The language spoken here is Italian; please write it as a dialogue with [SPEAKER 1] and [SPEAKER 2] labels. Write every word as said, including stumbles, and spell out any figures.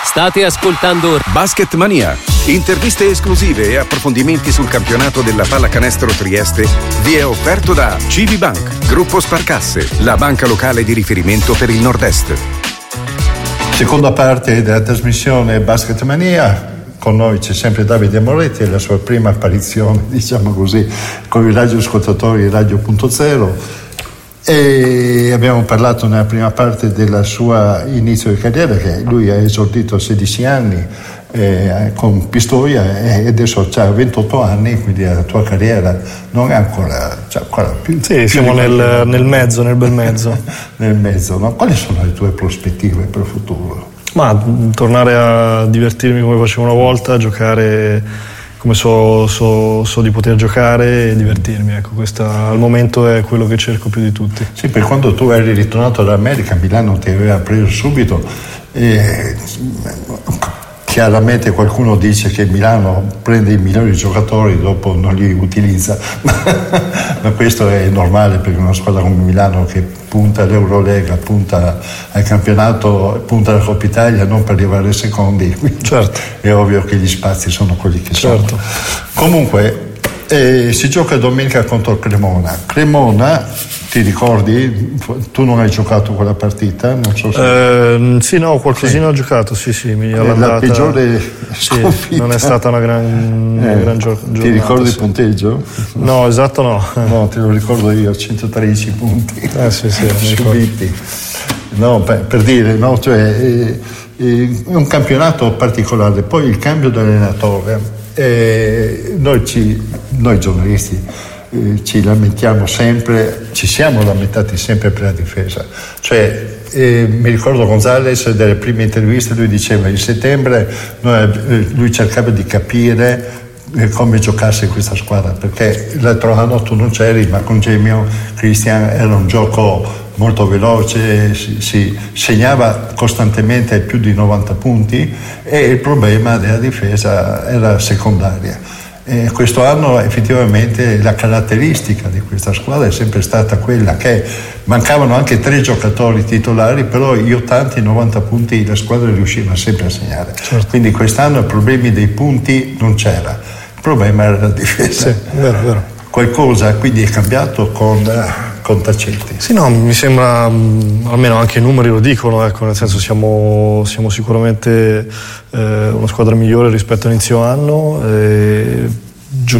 [SPEAKER 1] State ascoltando
[SPEAKER 2] Basket Mania. Interviste esclusive e approfondimenti sul campionato della pallacanestro Trieste vi è offerto da C V Bank, Gruppo Sparcasse, la banca locale di riferimento per il Nord-Est.
[SPEAKER 3] Seconda parte della trasmissione Basket Mania. Con noi c'è sempre Davide Moretti, è la sua prima apparizione, diciamo così, con i radioascoltatori Radio Punto Zero. E abbiamo parlato nella prima parte del suo inizio di carriera, che lui ha esordito a sedici anni eh, con Pistoia e adesso ha ventotto anni, quindi la tua carriera non è ancora, cioè ancora più.
[SPEAKER 4] Sì,
[SPEAKER 3] più
[SPEAKER 4] siamo nel, nel mezzo, nel bel mezzo.
[SPEAKER 3] Nel mezzo, no? Quali sono le tue prospettive per il futuro?
[SPEAKER 4] Ma tornare a divertirmi come facevo una volta, giocare come so, so, so di poter giocare e divertirmi, ecco, questo al momento è quello che cerco più di tutti.
[SPEAKER 3] Sì, per quando tu eri ritornato dall'America, Milano ti aveva preso subito e chiaramente qualcuno dice che Milano prende i migliori giocatori, dopo non li utilizza, ma questo è normale perché una squadra come Milano che punta all'Eurolega, punta al campionato, punta alla Coppa Italia non per arrivare secondi,
[SPEAKER 4] certo.
[SPEAKER 3] È ovvio che gli spazi sono quelli che
[SPEAKER 4] certo.
[SPEAKER 3] sono. Comunque eh, si gioca domenica contro Cremona. Cremona, ti ricordi? Tu non hai giocato quella partita? Non so se...
[SPEAKER 4] eh, sì, no, qualcosina sì. Ho giocato, sì, sì. Mi
[SPEAKER 3] è la peggiore
[SPEAKER 4] sì,
[SPEAKER 3] sconfitta.
[SPEAKER 4] Non è stata una gran,
[SPEAKER 3] eh,
[SPEAKER 4] una gran gio- giornata.
[SPEAKER 3] Ti ricordi
[SPEAKER 4] sì.
[SPEAKER 3] il punteggio?
[SPEAKER 4] No, esatto no.
[SPEAKER 3] No, te lo ricordo io, centotredici punti.
[SPEAKER 4] Eh sì, sì,
[SPEAKER 3] subiti. No, per, per dire, no, cioè è, è un campionato particolare. Poi il cambio dell'allenatore, eh, noi, ci, noi giornalisti eh, ci lamentiamo sempre, ci siamo lamentati sempre per la difesa. Cioè, eh, mi ricordo Gonzales delle prime interviste, lui diceva in settembre noi, eh, lui cercava di capire come giocasse questa squadra, perché l'altro anno tu non c'eri, ma con Gemio Cristian era un gioco molto veloce, si, si segnava costantemente più di novanta punti e il problema della difesa era secondaria. E questo anno effettivamente la caratteristica di questa squadra è sempre stata quella che mancavano anche tre giocatori titolari, però io tanti novanta punti la squadra riusciva sempre a segnare.
[SPEAKER 4] Certo.
[SPEAKER 3] Quindi quest'anno i problemi dei punti non c'era, il problema era la difesa.
[SPEAKER 4] Sì, vero, vero.
[SPEAKER 3] Qualcosa quindi è cambiato con, con Tacetti.
[SPEAKER 4] Sì, no, mi sembra, almeno anche i numeri lo dicono, ecco, nel senso siamo, siamo sicuramente eh, una squadra migliore rispetto all'inizio anno. Eh,